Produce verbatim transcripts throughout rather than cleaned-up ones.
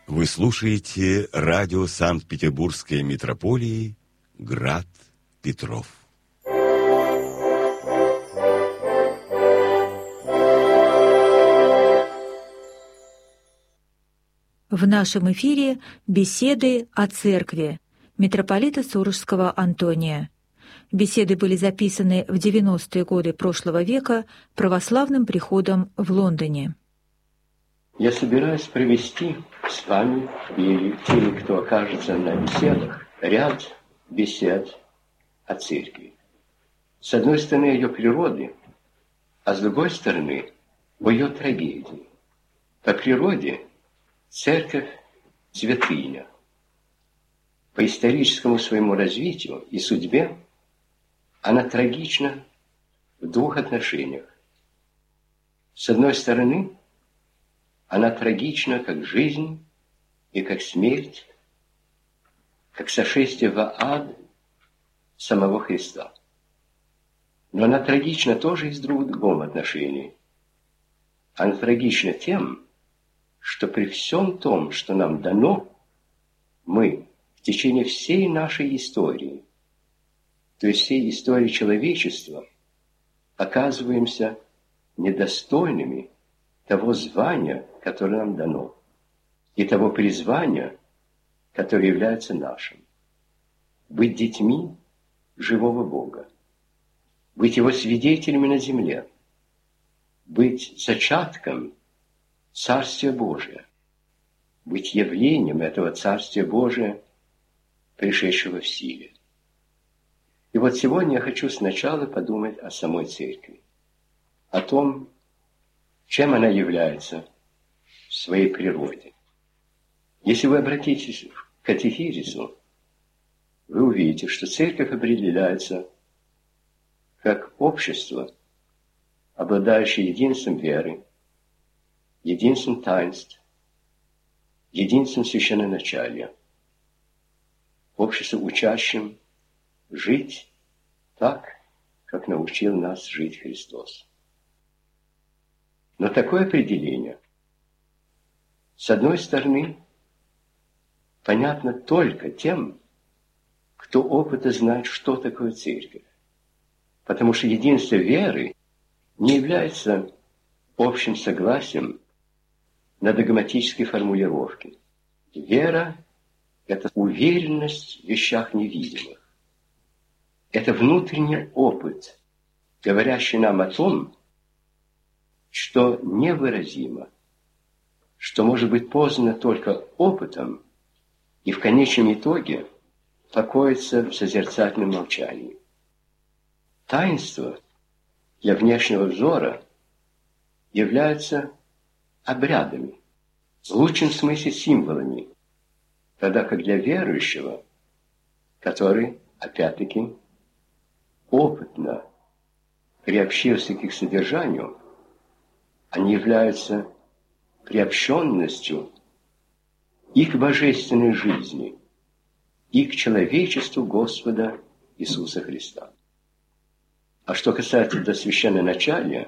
Вы слушаете радио Санкт-Петербургской митрополии «Град Петров». В нашем эфире беседы о церкви митрополита Сурожского Антония. Беседы были записаны в девяностые годы прошлого века православным приходом в Лондоне. Я собираюсь провести с вами и теми, кто окажется на беседах, ряд бесед о церкви. С одной стороны, ее природы, а с другой стороны, в ее трагедии. По природе церковь – святыня. По историческому своему развитию и судьбе она трагична в двух отношениях. С одной стороны, она трагична как жизнь и как смерть, как сошествие в ад самого Христа. Но она трагична тоже и в другом отношении. Она трагична тем, что при всем том, что нам дано, мы в течение всей нашей истории, то есть всей истории человечества, оказываемся недостойными того звания, которое нам дано, и того призвания, которое является нашим. Быть детьми живого Бога, быть Его свидетелями на земле, быть зачатком Царствия Божия, быть явлением этого Царствия Божия, пришедшего в силе. И вот сегодня я хочу сначала подумать о самой церкви, о том, чем она является в своей природе. Если вы обратитесь к катехизису, вы увидите, что церковь определяется как общество, обладающее единством веры, единством таинств, единством священноначалия, общество, учащим жить так, как научил нас жить Христос. Но такое определение, с одной стороны, понятно только тем, кто опыта знает, что такое церковь. Потому что единство веры не является общим согласием на догматические формулировки. Вера – это уверенность в вещах невидимых. Это внутренний опыт, говорящий нам о том, что невыразимо, что может быть познано только опытом и в конечном итоге покоится в созерцательном молчании. Таинство для внешнего взора являются обрядами, в лучшем смысле символами, тогда как для верующего, который, опять-таки, опытно приобщился к их содержанию, они являются приобщенностью и к божественной жизни, и к человечеству Господа Иисуса Христа. А что касается до священноначалия,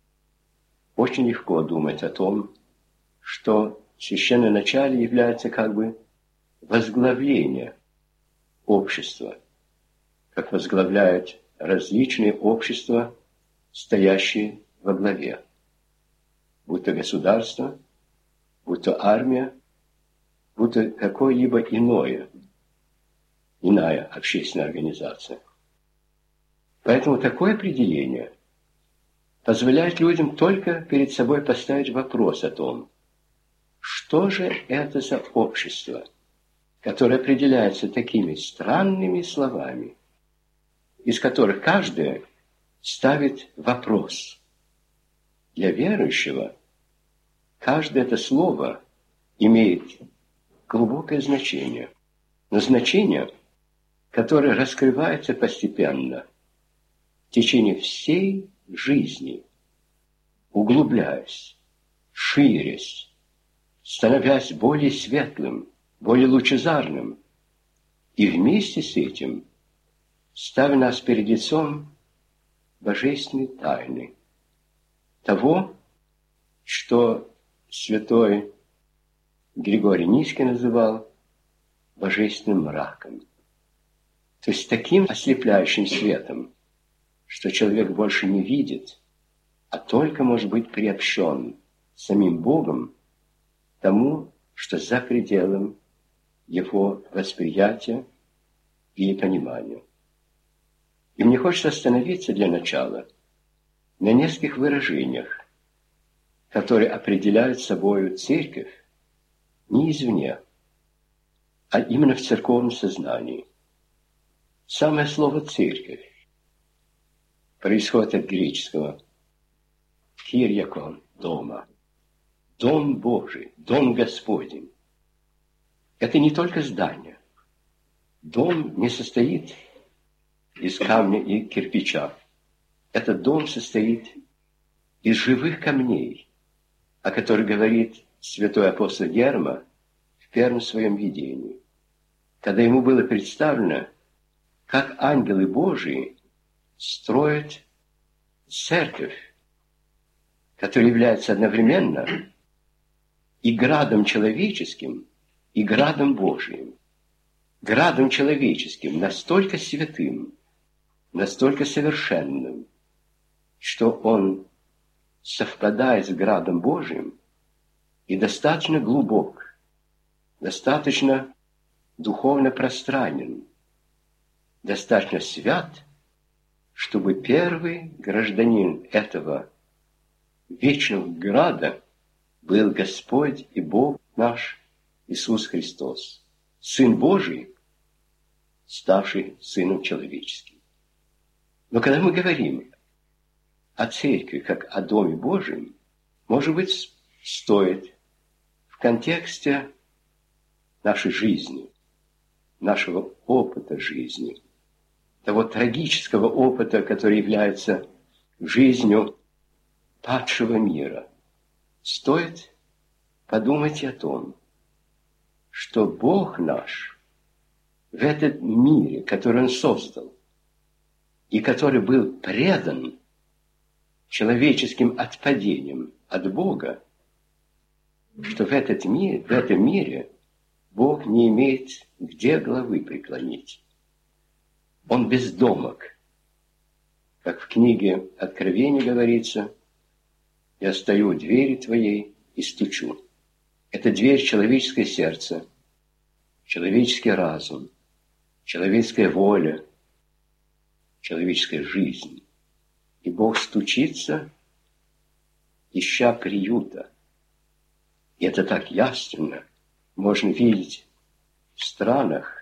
очень легко думать о том, что священноначалие является как бы возглавление общества, как возглавляют различные общества, стоящие во главе, будь то государство, будь то армия, будь то какое-либо иное, иная общественная организация. Поэтому такое определение позволяет людям только перед собой поставить вопрос о том, что же это за общество, которое определяется такими странными словами, из которых каждое ставит вопрос. Для верующего каждое это слово имеет глубокое значение, но значение, которое раскрывается постепенно в течение всей жизни, углубляясь, ширясь, становясь более светлым, более лучезарным, и вместе с этим ставя нас перед лицом божественной тайны, того, что святой Григорий Низкий называл божественным мраком. То есть таким ослепляющим светом, что человек больше не видит, а только может быть приобщен самим Богом тому, что за пределом его восприятия или понимания. И мне хочется остановиться для начала на нескольких выражениях, которые определяют собою церковь не извне, а именно в церковном сознании. Самое слово «церковь» происходит от греческого «кирьякон» – «дома», «дом Божий», «дом Господень». Это не только здание. Дом не состоит из камня и кирпича. Этот дом состоит из живых камней, о которых говорит святой апостол Герма в первом своем видении, когда ему было представлено, как ангелы Божии строят церковь, которая является одновременно и градом человеческим, и градом Божиим. Градом человеческим, настолько святым, настолько совершенным, что он совпадает с градом Божиим и достаточно глубок, достаточно духовно пространен, достаточно свят, чтобы первый гражданин этого вечного града был Господь и Бог наш Иисус Христос, Сын Божий, ставший Сыном человеческим. Но когда мы говорим о церкви как о Доме Божьем, может быть, стоит в контексте нашей жизни, нашего опыта жизни, того трагического опыта, который является жизнью падшего мира, стоит подумать о том, что Бог наш в этом мире, который Он создал, и который был предан человеческим отпадением от Бога, что в, этот мир, в этом мире Бог не имеет где головы преклонить. Он бездомок. Как в книге Откровения говорится, «Я стою у двери твоей и стучу». Это дверь человеческое сердце, человеческий разум, человеческая воля, человеческая жизнь. И Бог стучится, ища приюта. И это так ясно можно видеть в странах,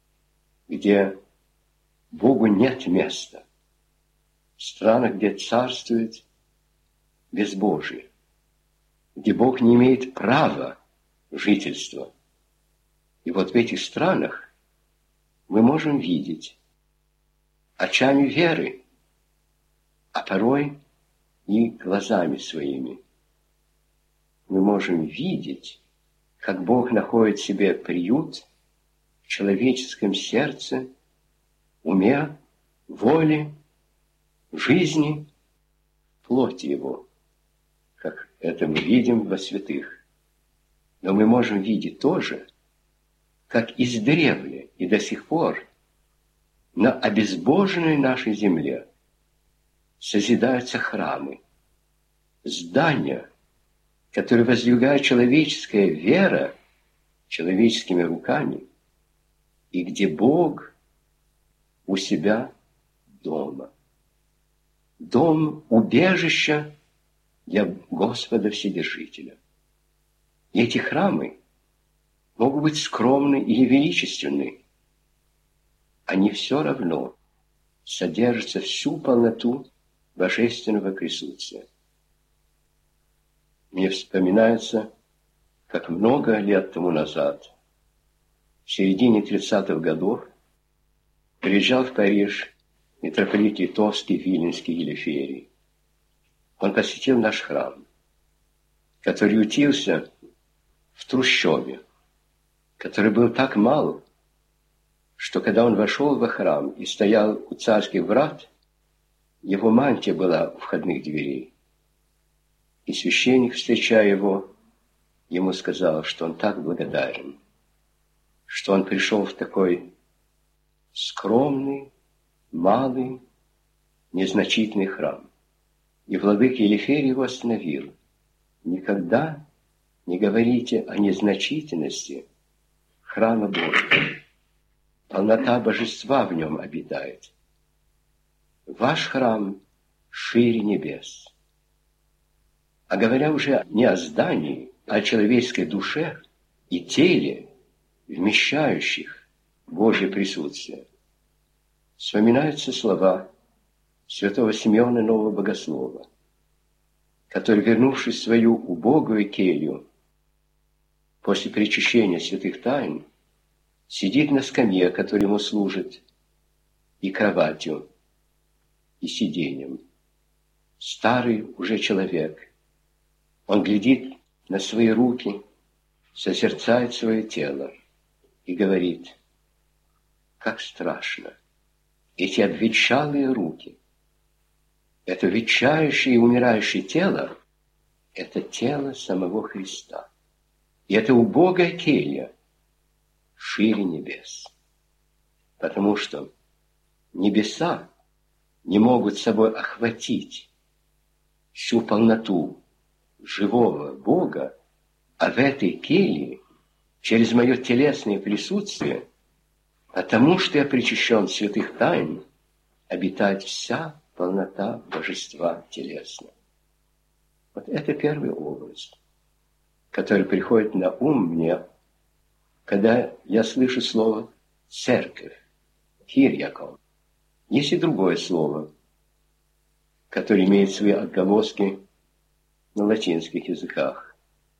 где Богу нет места, в странах, где царствует безбожие, где Бог не имеет права жительства. И вот в этих странах мы можем видеть очами веры, а порой и глазами своими. Мы можем видеть, как Бог находит себе приют в человеческом сердце, уме, воле, жизни, плоти Его, как это мы видим во святых. Но мы можем видеть тоже, как издревле и до сих пор на обезбоженной нашей земле созидаются храмы, здания, которые воздвигает человеческая вера человеческими руками, и где Бог у себя дома. Дом убежища для Господа Вседержителя. И эти храмы могут быть скромны или величественны. Они все равно содержат всю полноту божественного присутствия. Мне вспоминается, как много лет тому назад, в середине тридцатых годов, приезжал в Париж митрополит Литовский, Виленский Елеферий. Он посетил наш храм, который ютился в трущобе, который был так мал, что когда он вошел во храм и стоял у царских врат, его мантия была у входных дверей. И священник, встречая его, ему сказал, что он так благодарен, что он пришел в такой скромный, малый, незначительный храм. И владыка Елиферий его остановил. Никогда не говорите о незначительности храма Божьего. Полнота божества в нем обитает. Ваш храм шире небес. А говоря уже не о здании, а о человеческой душе и теле, вмещающих Божье присутствие, вспоминаются слова святого Симеона Нового Богослова, который, вернувшись в свою убогую келью после причащения святых тайн, сидит на скамье, которая ему служит, и кроватью, и сиденьем. Старый уже человек. Он глядит на свои руки, созерцает свое тело и говорит: как страшно! Эти обветшалые руки, это ветчающее и умирающее тело, это тело самого Христа. И это убогая келья шире небес. Потому что небеса не могут собой охватить всю полноту живого Бога, а в этой келье, через мое телесное присутствие, потому что я причащен святых тайн, обитает вся полнота божества телесного. Вот это первый образ, который приходит на ум мне, когда я слышу слово «церковь», «кирьякон». Есть и другое слово, которое имеет свои отголоски на латинских языках.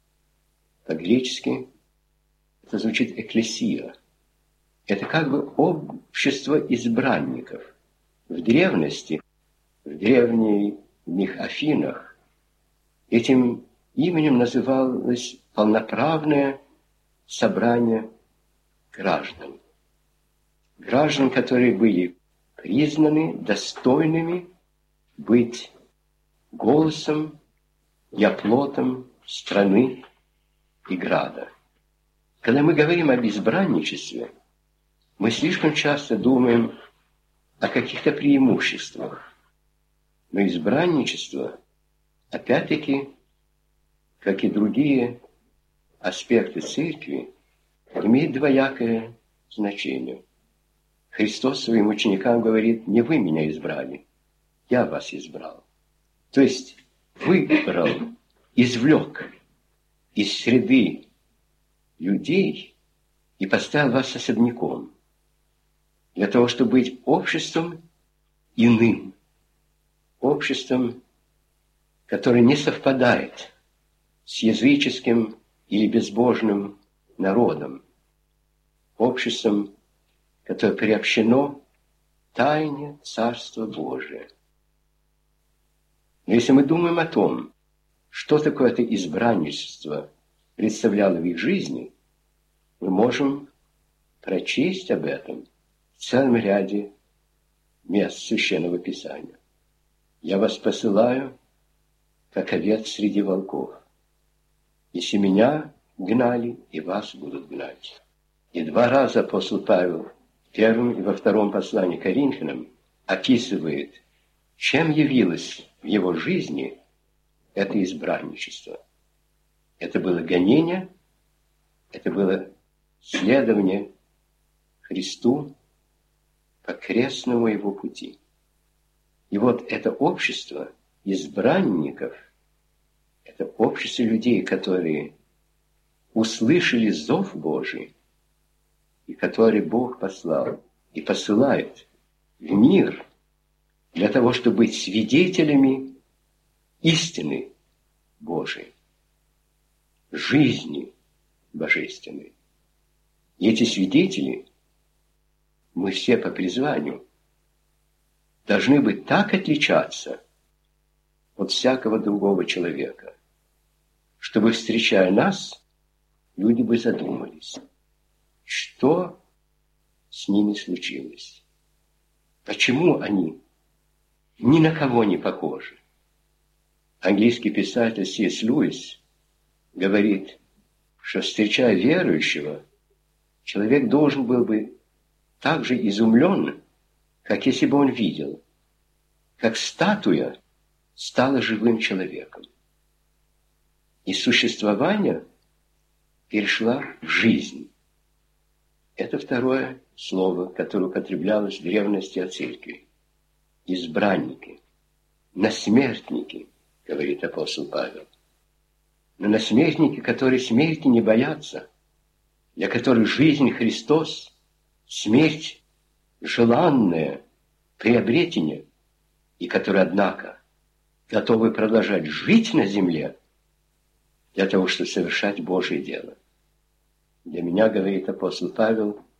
По-гречески это звучит «экклесия». Это как бы общество избранников. В древности, в древних Афинах, этим именем называлось полноправное собрание граждан. Граждан, которые были признаны достойными быть голосом и оплотом страны и града. Когда мы говорим об избранничестве, мы слишком часто думаем о каких-то преимуществах. Но избранничество, опять-таки, как и другие аспекты церкви, имеет двоякое значение. Христос своим ученикам говорит: не вы меня избрали, я вас избрал. То есть выбрал, извлек из среды людей и поставил вас особняком, для того, чтобы быть обществом иным, обществом, которое не совпадает с языческим или безбожным народом, обществом, которое приобщено тайне Царства Божия. Но если мы думаем о том, что такое это избранничество представляло в их жизни, мы можем прочесть об этом в целом ряде мест Священного Писания. «Я вас посылаю, как овец среди волков. Если меня гнали, и вас будут гнать». И два раза апостол Павел в первом и во втором послании к Коринфянам описывает, чем явилось в его жизни это избранничество. Это было гонение, это было следование Христу по крестному его пути. И вот это общество избранников, это общество людей, которые услышали зов Божий, и который Бог послал и посылает в мир для того, чтобы быть свидетелями истины Божией, жизни божественной. И эти свидетели, мы все по призванию, должны быть так отличаться от всякого другого человека, чтобы, встречая нас, люди бы задумались, что с ними случилось, почему они ни на кого не похожи. Английский писатель Си Эс Льюис говорит: что, встречая верующего, человек должен был бы так же изумлен, как если бы он видел, как статуя стала живым человеком. Из существования перешла в жизнь. Это второе слово, которое употреблялось в древности о церкви. Избранники, насмертники, говорит апостол Павел. Но насмертники, которые смерти не боятся, для которых жизнь Христос, смерть желанное приобретение, и которые, однако, готовы продолжать жить на земле для того, чтобы совершать Божье дело. Для меня, говорит апостол Павел,